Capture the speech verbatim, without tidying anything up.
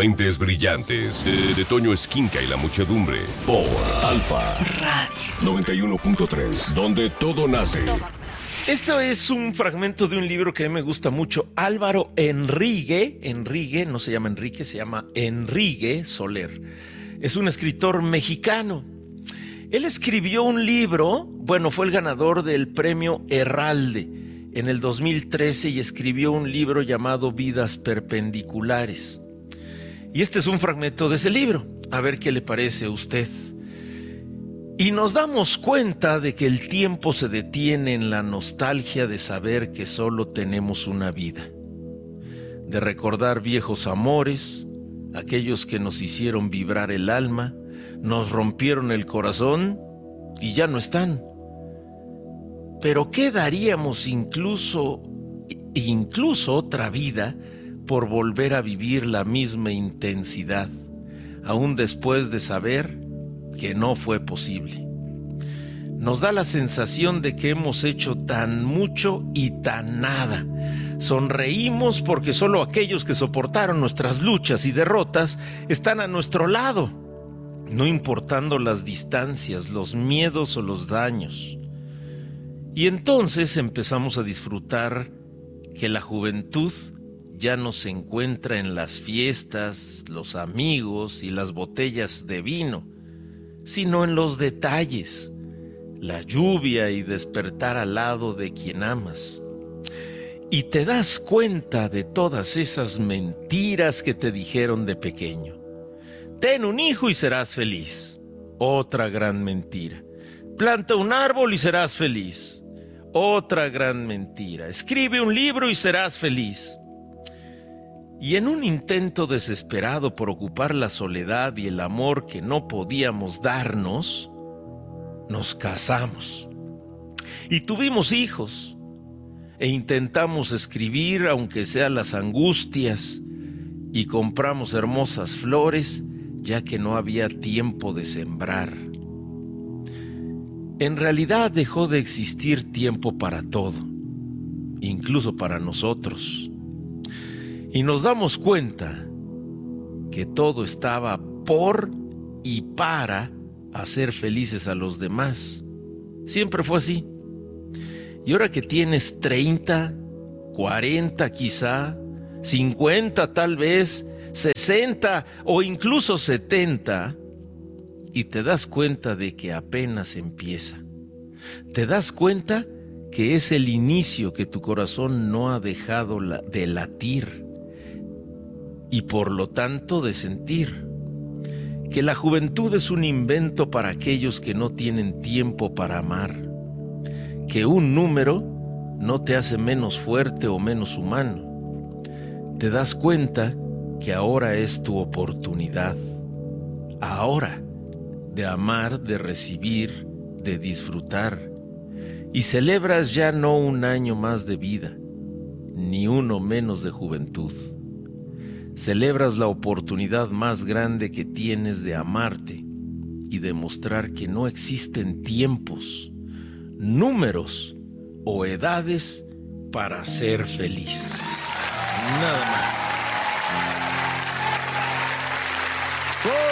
Mentes brillantes de, de Toño Esquinca y la muchedumbre por Alfa Radio noventa y uno punto tres, donde todo nace. Esto es un fragmento de un libro que a mí me gusta mucho. Álvaro Enrique, Enrique, no se llama Enrique, se llama Enrique Soler. Es un escritor mexicano. Él escribió un libro, bueno, fue el ganador del premio Herralde en el dos mil trece y escribió un libro llamado Vidas Perpendiculares. Y este es un fragmento de ese libro, a ver qué le parece a usted. Y nos damos cuenta de que el tiempo se detiene en la nostalgia de saber que solo tenemos una vida, de recordar viejos amores, aquellos que nos hicieron vibrar el alma, nos rompieron el corazón y ya no están. Pero ¿qué daríamos incluso, incluso otra vida por volver a vivir la misma intensidad, aún después de saber que no fue posible? Nos da la sensación de que hemos hecho tan mucho y tan nada. Sonreímos porque solo aquellos que soportaron nuestras luchas y derrotas están a nuestro lado, no importando las distancias, los miedos o los daños. Y entonces empezamos a disfrutar que la juventud ya no se encuentra en las fiestas, los amigos y las botellas de vino, sino en los detalles, la lluvia y despertar al lado de quien amas. Y te das cuenta de todas esas mentiras que te dijeron de pequeño. Ten un hijo y serás feliz. Otra gran mentira. Planta un árbol y serás feliz. Otra gran mentira. Escribe un libro y serás feliz. Y en un intento desesperado por ocupar la soledad y el amor que no podíamos darnos, nos casamos y tuvimos hijos e intentamos escribir aunque sea las angustias y compramos hermosas flores ya que no había tiempo de sembrar. En realidad dejó de existir tiempo para todo, incluso para nosotros. Y nos damos cuenta que todo estaba por y para hacer felices a los demás. Siempre fue así. Y ahora que tienes treinta, cuarenta quizá, cincuenta tal vez, sesenta o incluso setenta, y te das cuenta de que apenas empieza. Te das cuenta que es el inicio, que tu corazón no ha dejado de latir y por lo tanto de sentir, que la juventud es un invento para aquellos que no tienen tiempo para amar, que un número no te hace menos fuerte o menos humano. Te das cuenta que ahora es tu oportunidad, ahora, de amar, de recibir, de disfrutar, y celebras ya no un año más de vida, ni uno menos de juventud. Celebras la oportunidad más grande que tienes de amarte y demostrar que no existen tiempos, números o edades para ser feliz. Nada más.